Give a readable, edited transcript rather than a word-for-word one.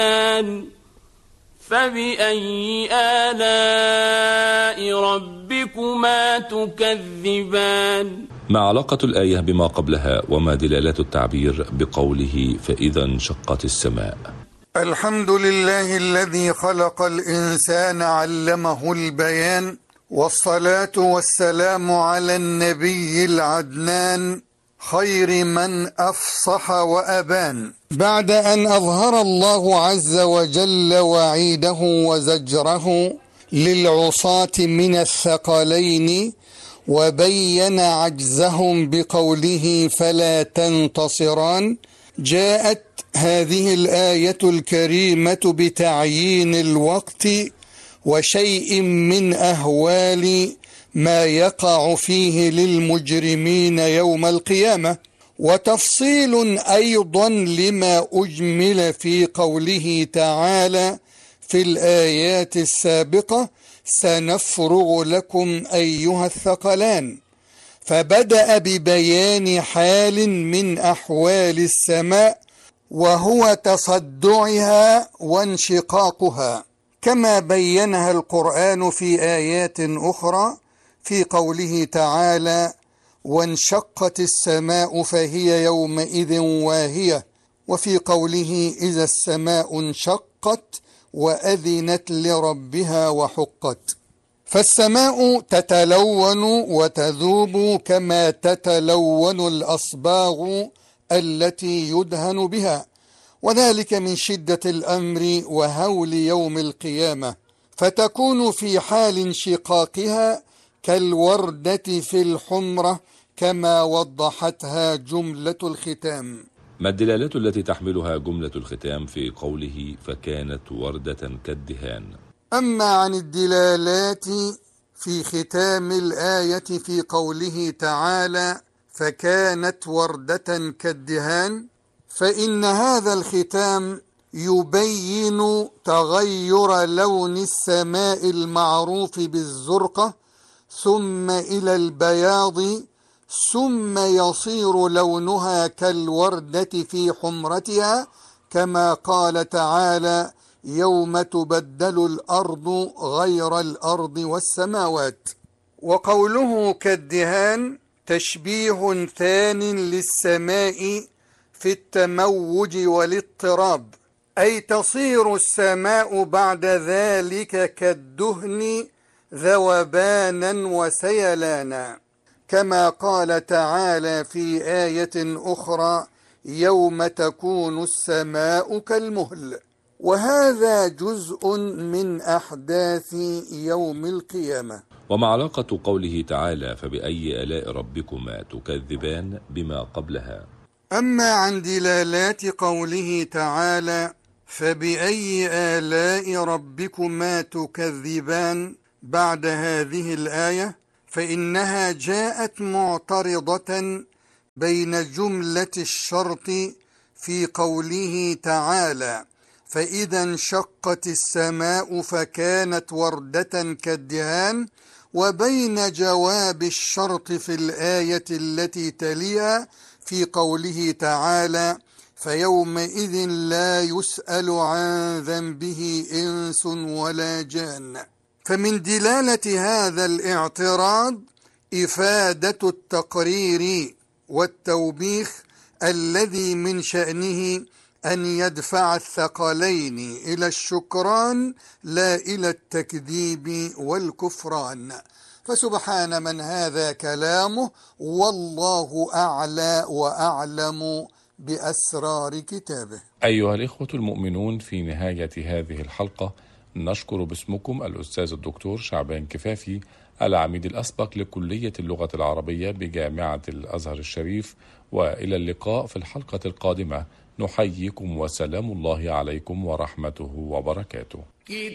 فبأي آلاء ربكما تكذبان؟ ما علاقة الآية بما قبلها وما دلالة التعبير بقوله فإذا انشقت السماء؟ الحمد لله الذي خلق الإنسان علمه البيان، والصلاة والسلام على النبي العدنان خير من أفصح وأبان. بعد أن أظهر الله عز وجل وعيده وزجره للعصاة من الثقلين وبين عجزهم بقوله فلا تنتصران، جاءت هذه الآية الكريمة بتعيين الوقت وشيء من أهوال ما يقع فيه للمجرمين يوم القيامة، وتفصيل أيضا لما أجمل في قوله تعالى في الآيات السابقة سنفرغ لكم أيها الثقلان، فبدأ ببيان حال من أحوال السماء وهو تصدعها وانشقاقها، كما بينها القرآن في آيات أخرى في قوله تعالى وانشقت السماء فهي يومئذ واهية، وفي قوله إذا السماء انشقت وأذنت لربها وحقت. فالسماء تتلون وتذوب كما تتلون الأصباغ التي يدهن بها، وذلك من شدة الأمر وهول يوم القيامة، فتكون في حال انشقاقها كالوردة في الحمرة كما وضحتها جملة الختام. ما الدلالة التي تحملها جملة الختام في قوله فكانت وردة كالدهان؟ أما عن الدلالات في ختام الآية في قوله تعالى فكانت وردة كالدهان، فإن هذا الختام يبين تغير لون السماء المعروف بالزرقة ثم إلى البياض، ثم يصير لونها كالوردة في حمرتها، كما قال تعالى يوم تبدل الأرض غير الأرض والسماوات. وقوله كالدهان تشبيه ثان للسماء في التموج والاضطراب، أي تصير السماء بعد ذلك كالدهن ذوبانا وسيلانا، كما قال تعالى في آية أخرى يوم تكون السماء كالمهل. وهذا جزء من أحداث يوم القيامة. وما علاقة قوله تعالى فبأي آلاء ربكما تكذبان بما قبلها؟ أما عن دلالات قوله تعالى فبأي آلاء ربكما تكذبان بعد هذه الآية، فإنها جاءت معترضة بين جملة الشرط في قوله تعالى فإذا انشقت السماء فكانت وردة كالدهان، وبين جواب الشرط في الآية التي تليها في قوله تعالى فيومئذ لا يسأل عن ذنبه إنس ولا جان. فمن دلالة هذا الاعتراض إفادة التقرير والتوبيخ الذي من شأنه أن يدفع الثقلين إلى الشكران لا إلى التكذيب والكفران. فسبحان من هذا كلامه، والله أعلى وأعلم بأسرار كتابه. أيها الإخوة المؤمنون، في نهاية هذه الحلقة نشكر باسمكم الأستاذ الدكتور شعبان كفافي، العميد الأسبق لكلية اللغة العربية بجامعة الأزهر الشريف، وإلى اللقاء في الحلقة القادمة. نحييكم وسلام الله عليكم ورحمته وبركاته.